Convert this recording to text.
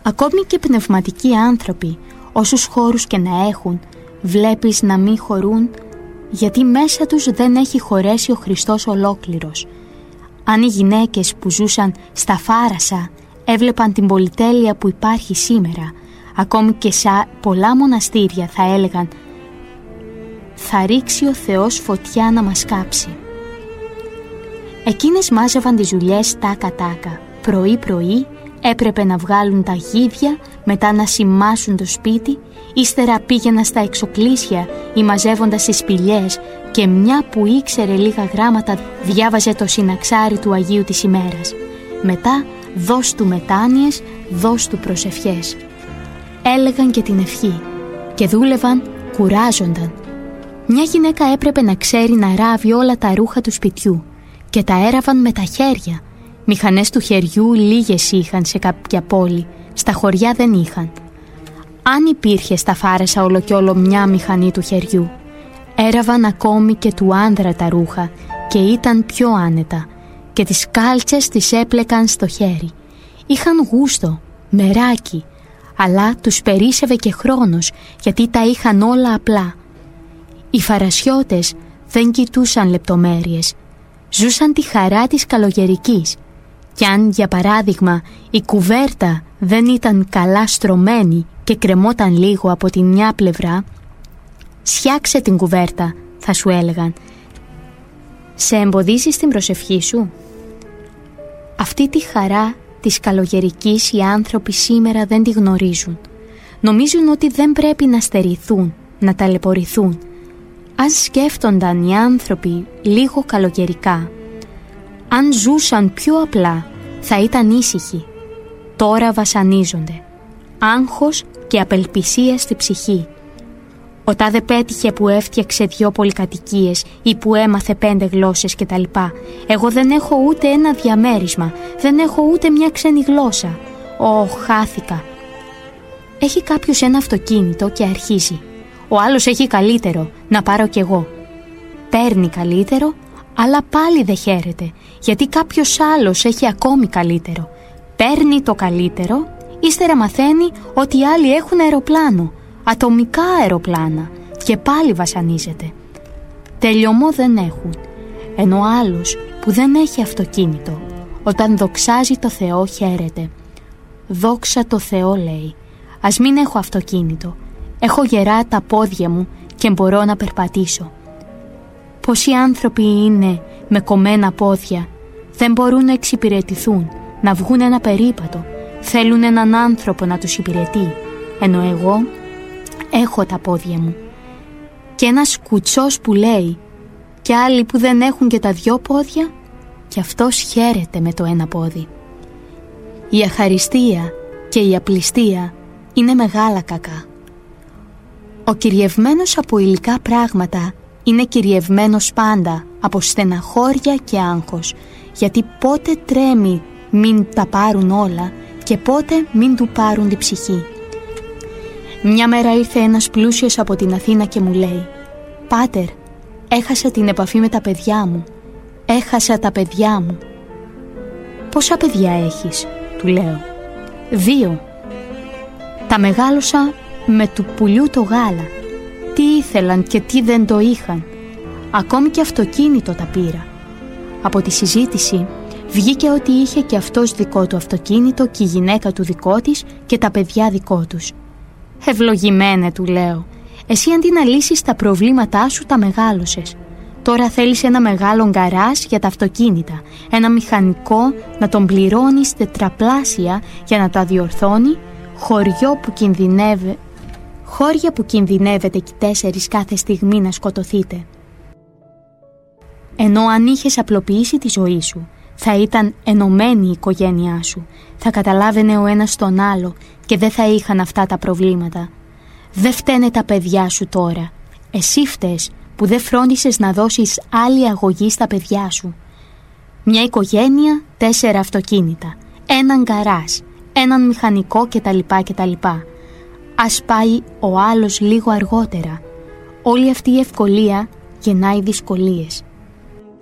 Ακόμη και πνευματικοί άνθρωποι, όσους χώρους και να έχουν, βλέπεις να μην χωρούν, γιατί μέσα τους δεν έχει χωρέσει ο Χριστός ολόκληρος. Αν οι γυναίκες που ζούσαν στα Φάρασα έβλεπαν την πολυτέλεια που υπάρχει σήμερα, ακόμη και σε πολλά μοναστήρια θα έλεγαν «Θα ρίξει ο Θεός φωτιά να μας κάψει». Εκείνες μάζευαν τις δουλειές τάκα-τάκα. Πρωί-πρωί έπρεπε να βγάλουν τα γίδια, μετά να σημάσουν το σπίτι, ύστερα πήγαιναν στα εξοκλήσια ή μαζεύοντας τις σπηλιές, και μια που ήξερε λίγα γράμματα διάβαζε το συναξάρι του Αγίου της ημέρας. Μετά δώσ' του μετάνοιες, δώσ' του προσευχές. Έλεγαν και την ευχή και δούλευαν, κουράζονταν. Μια γυναίκα έπρεπε να ξέρει να ράβει όλα τα ρούχα του σπιτιού και τα έραβαν με τα χέρια. Μηχανές του χεριού λίγες είχαν σε κάποια πόλη, στα χωριά δεν είχαν. Αν υπήρχε στα Φάρασα όλο κι όλο μια μηχανή του χεριού, έραβαν ακόμη και του άνδρα τα ρούχα και ήταν πιο άνετα και τις κάλτσες τις έπλεκαν στο χέρι. Είχαν γούστο, μεράκι, αλλά τους περίσσευε και χρόνος γιατί τα είχαν όλα απλά. Οι Φαρασιώτες δεν κοιτούσαν λεπτομέρειες, ζούσαν τη χαρά της καλογερικής. Κι αν, για παράδειγμα, η κουβέρτα δεν ήταν καλά στρωμένη και κρεμόταν λίγο από τη μια πλευρά, «Σιάξε την κουβέρτα», θα σου έλεγαν. «Σε εμποδίζεις την προσευχή σου?» Αυτή τη χαρά της καλογερικής οι άνθρωποι σήμερα δεν τη γνωρίζουν. Νομίζουν ότι δεν πρέπει να στερηθούν, να ταλαιπωρηθούν. Αν σκέφτονταν οι άνθρωποι λίγο καλογερικά, αν ζούσαν πιο απλά, θα ήταν ήσυχοι. Τώρα βασανίζονται. Άγχος και απελπισία στη ψυχή. Ο τάδε πέτυχε που έφτιαξε 2 πολυκατοικίες ή που έμαθε 5 γλώσσες κτλ. Εγώ δεν έχω ούτε ένα διαμέρισμα, δεν έχω ούτε μια ξένη γλώσσα. Χάθηκα. Έχει κάποιος ένα αυτοκίνητο και αρχίζει. Ο άλλος έχει καλύτερο, να πάρω κι εγώ. Παίρνει καλύτερο, αλλά πάλι δεν χαίρεται, γιατί κάποιος άλλος έχει ακόμη καλύτερο. Παίρνει το καλύτερο, ύστερα μαθαίνει ότι οι άλλοι έχουν αεροπλάνο, ατομικά αεροπλάνα, και πάλι βασανίζεται. Τελειωμό δεν έχουν. Ενώ ο άλλος που δεν έχει αυτοκίνητο, όταν δοξάζει το Θεό χαίρεται. «Δόξα το Θεό», λέει, «ας μην έχω αυτοκίνητο. Έχω γερά τα πόδια μου και μπορώ να περπατήσω». Πόσοι άνθρωποι είναι με κομμένα πόδια, δεν μπορούν να εξυπηρετηθούν, να βγουν ένα περίπατο, θέλουν έναν άνθρωπο να τους υπηρετεί, ενώ εγώ έχω τα πόδια μου. Και ένας κουτσός που λέει, και άλλοι που δεν έχουν και τα 2 πόδια, και αυτός χαίρεται με το ένα πόδι. Η αχαριστία και η απληστία είναι μεγάλα κακά. Ο κυριευμένος από υλικά πράγματα είναι κυριευμένος πάντα από στεναχώρια και άγχος, γιατί πότε τρέμει μην τα πάρουν όλα και πότε μην του πάρουν την ψυχή. Μια μέρα ήρθε ένας πλούσιος από την Αθήνα και μου λέει, «Πάτερ, έχασα την επαφή με τα παιδιά μου. Έχασα τα παιδιά μου». «Πόσα παιδιά έχεις?» του λέω. «2. Τα μεγάλωσα με του πουλιού το γάλα. Τι ήθελαν και τι δεν το είχαν. Ακόμη και αυτοκίνητο τα πήρα». Από τη συζήτηση βγήκε ότι είχε και αυτός δικό του αυτοκίνητο και η γυναίκα του δικό της και τα παιδιά δικό τους. «Ευλογημένε», του λέω, «εσύ αντί να λύσεις τα προβλήματά σου τα μεγάλωσες. Τώρα θέλεις ένα μεγάλο γκαράζ για τα αυτοκίνητα, ένα μηχανικό να τον πληρώνεις τετραπλάσια για να τα διορθώνει, χώρια που κινδυνεύετε κι 4 κάθε στιγμή να σκοτωθείτε. Ενώ αν είχες απλοποιήσει τη ζωή σου, θα ήταν ενωμένη η οικογένειά σου, θα καταλάβαινε ο ένας τον άλλο και δεν θα είχαν αυτά τα προβλήματα. Δεν φταίνε τα παιδιά σου τώρα. Εσύ φταίς που δεν φρόντισες να δώσεις άλλη αγωγή στα παιδιά σου. Μια οικογένεια, 4 αυτοκίνητα, έναν γκαράζ, έναν μηχανικό κτλ. Ας πάει ο άλλος λίγο αργότερα. Όλη αυτή η ευκολία γεννάει δυσκολίες.